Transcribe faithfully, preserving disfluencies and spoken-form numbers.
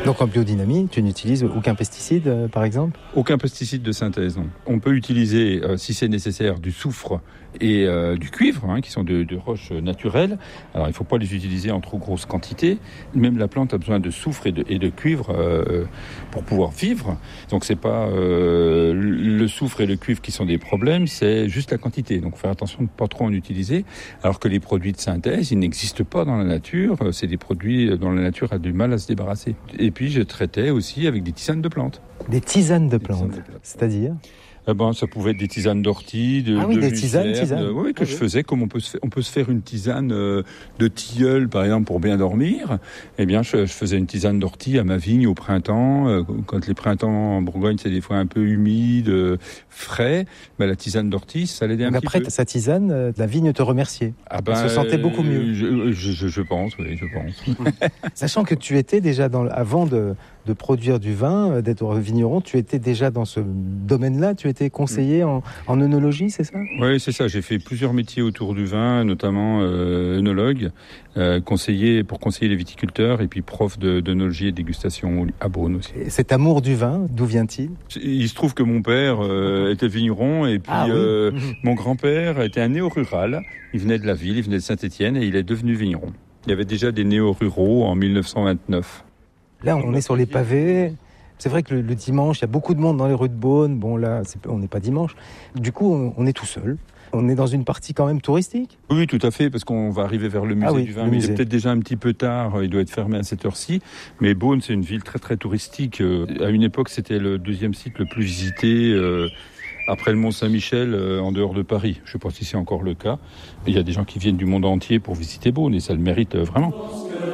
Donc en biodynamie, tu n'utilises aucun pesticide, euh, par exemple ? Aucun pesticide de synthèse, non. On peut utiliser, euh, si c'est nécessaire, du soufre et euh, du cuivre, hein, qui sont de, de roches naturelles. Alors il ne faut pas les utiliser en trop grosse quantité. Même la plante a besoin de soufre et de, et de cuivre euh, pour pouvoir vivre. Donc c'est pas euh, le soufre et le cuivre qui sont des problèmes, c'est juste la quantité. Donc faire attention de ne pas trop en utiliser. Alors que les produits de synthèse, ils n'existent pas dans la nature. C'est des produits dont la nature a du mal à se débarrasser. Et puis je traitais aussi avec des tisanes de plantes. Des tisanes de plantes, tisanes de plantes. C'est-à-dire ? Eh ben, ça pouvait être des tisanes d'ortie, de, ah oui, de des lucerne, tisanes, tisanes. de, oui, que ah, je oui. faisais comme on peut se faire, on peut se faire une tisane euh, de tilleul, par exemple, pour bien dormir. Eh bien, je, je faisais une tisane d'ortie à ma vigne au printemps. Euh, quand les printemps en Bourgogne, c'est des fois un peu humide, euh, frais, ben, la tisane d'ortie, ça l'aidait un Donc petit après peu. sa tisane, euh, la vigne te remerciait. Ah ben, Elle se sentait beaucoup mieux. Je, je, je, je pense, oui, je pense. Sachant que tu étais déjà, dans, avant de, de produire du vin, d'être vigneron, tu étais déjà dans ce domaine-là, tu étais conseiller en, en œnologie, c'est ça ? Oui, c'est ça. J'ai fait plusieurs métiers autour du vin, notamment euh, œnologue, euh, conseiller pour conseiller les viticulteurs et puis prof de, d'œnologie et de dégustation à Beaune aussi. Et cet amour du vin, d'où vient-il ? Il se trouve que mon père euh, était vigneron et puis ah, oui. euh, mon grand-père était un néo-rural. Il venait de la ville, il venait de Saint-Étienne et il est devenu vigneron. Il y avait déjà des néo-ruraux en dix-neuf cent vingt-neuf. Là, on est sur les pavés. C'est vrai que le, le dimanche, il y a beaucoup de monde dans les rues de Beaune. Bon, là, c'est, on n'est pas dimanche. Du coup, on, on est tout seul. On est dans une partie quand même touristique. Oui, tout à fait, parce qu'on va arriver vers le musée ah oui, du vin. Mais musée. il est peut-être déjà un petit peu tard, il doit être fermé à cette heure-ci. Mais Beaune, c'est une ville très très touristique. À une époque, c'était le deuxième site le plus visité euh, après le Mont-Saint-Michel euh, en dehors de Paris. Je ne sais pas si c'est encore le cas. Il y a des gens qui viennent du monde entier pour visiter Beaune et ça le mérite euh, vraiment.